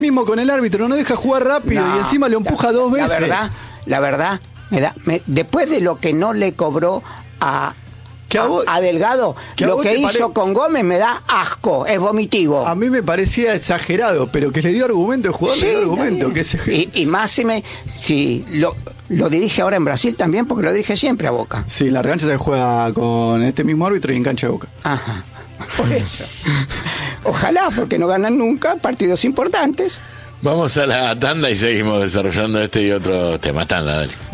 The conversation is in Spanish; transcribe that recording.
Mismo con el árbitro, no deja jugar rápido y encima lo empuja dos veces. La verdad, después de lo que no le cobró a Delgado, lo que hizo con Gómez me da asco, es vomitivo. A mí me parecía exagerado, pero que le dio argumento, el jugador le dio argumento. Y Máxime, si lo dirige ahora en Brasil también, porque lo dirige siempre a Boca. Sí, la revancha se juega con este mismo árbitro y en cancha de Boca. Ajá, por eso. Ojalá, porque no ganan nunca partidos importantes. Vamos a la tanda y seguimos desarrollando este y otro tema. Tanda, dale.